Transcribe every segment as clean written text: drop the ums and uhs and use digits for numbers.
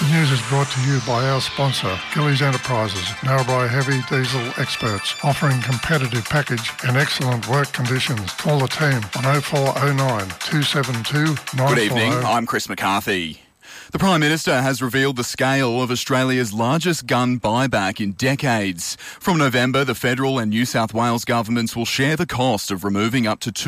news is brought to you by our sponsor, Gillies Enterprises, Narrabri heavy diesel experts, offering competitive package and excellent work conditions. Call the team on 0409 272 940. Good evening, I'm Chris McCarthy. The Prime Minister has revealed the scale of Australia's largest gun buyback in decades. From November, the federal and New South Wales governments will share the cost of removing up to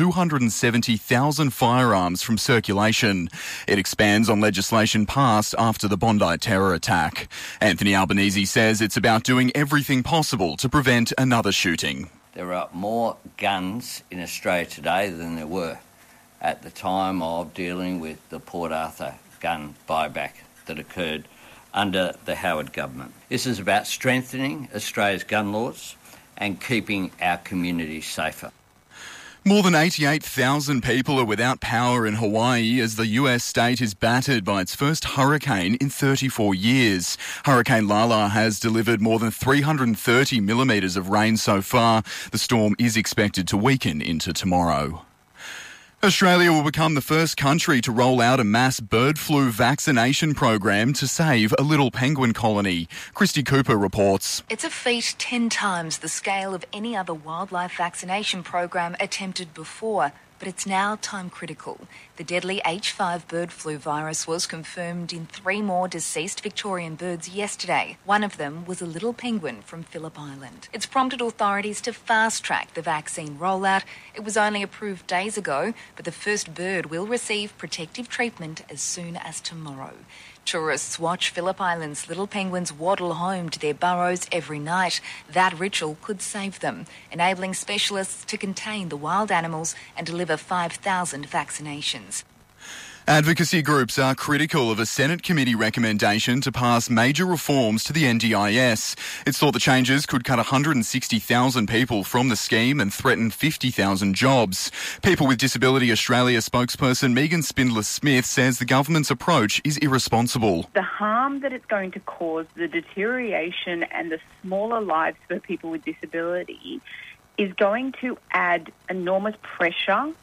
270,000 firearms from circulation. It expands on legislation passed after the Bondi terror attack. Anthony Albanese says it's about doing everything possible to prevent another shooting. There are more guns in Australia today than there were at the time of dealing with the Port Arthur gun buyback that occurred under the Howard government. This is about strengthening Australia's gun laws and keeping our communities safer. More than 88,000 people are without power in Hawaii as the US state is battered by its first hurricane in 34 years. Hurricane Lala has delivered more than 330 millimetres of rain so far. The storm is expected to weaken into tomorrow. Australia will become the first country to roll out a mass bird flu vaccination program to save a little penguin colony. Christy Cooper reports. It's a feat 10 times the scale of any other wildlife vaccination program attempted before, but it's now time critical. The deadly H5 bird flu virus was confirmed in 3 more deceased Victorian birds yesterday. One of them was a little penguin from Phillip Island. It's prompted authorities to fast-track the vaccine rollout. It was only approved days ago, but the first bird will receive protective treatment as soon as tomorrow. Tourists watch Phillip Island's little penguins waddle home to their burrows every night. That ritual could save them, enabling specialists to contain the wild animals and deliver 5,000 vaccinations. Advocacy groups are critical of a Senate committee recommendation to pass major reforms to the NDIS. It's thought the changes could cut 160,000 people from the scheme and threaten 50,000 jobs. People with Disability Australia spokesperson Megan Spindler-Smith says the government's approach is irresponsible. The harm that it's going to cause, the deterioration and the smaller lives for people with disability is going to add enormous pressure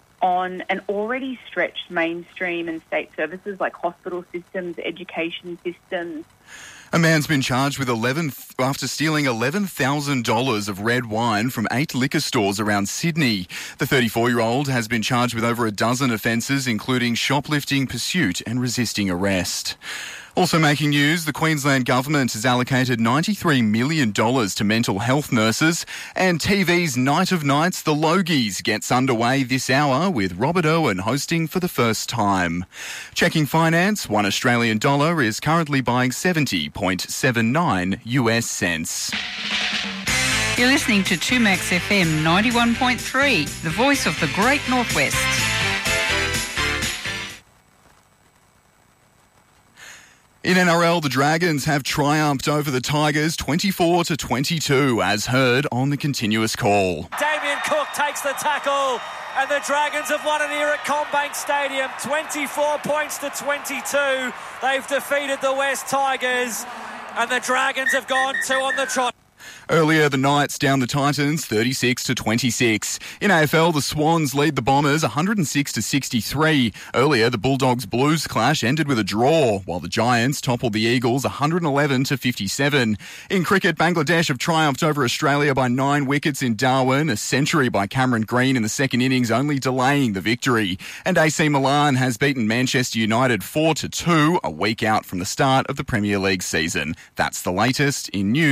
on an already stretched mainstream and state services like hospital systems, education systems. A man's been charged with after stealing $11,000 of red wine from 8 liquor stores around Sydney. The 34-year-old has been charged with over a dozen offences, including shoplifting, pursuit and resisting arrest. Also making news, the Queensland Government has allocated $93 million to mental health nurses, and TV's Night of Nights, The Logies, gets underway this hour with Robert Irwin hosting for the first time. Checking finance, $1 Australian dollar is currently buying 70.79 US cents. You're listening to 2Max FM 91.3, the voice of the Great Northwest. In NRL, the Dragons have triumphed over the Tigers 24-22, as heard on the continuous call. Damien Cook takes the tackle, and the Dragons have won it here at CommBank Stadium, 24 points to 22. They've defeated the West Tigers, and the Dragons have gone 2 on the trot. Earlier, the Knights down the Titans 36-26. In AFL, the Swans lead the Bombers 106-63. Earlier, the Bulldogs Blues clash ended with a draw, while the Giants toppled the Eagles 111-57. In cricket, Bangladesh have triumphed over Australia by 9 wickets in Darwin, a century by Cameron Green in the second innings only delaying the victory. And AC Milan has beaten Manchester United 4-2, a week out from the start of the Premier League season. That's the latest in news.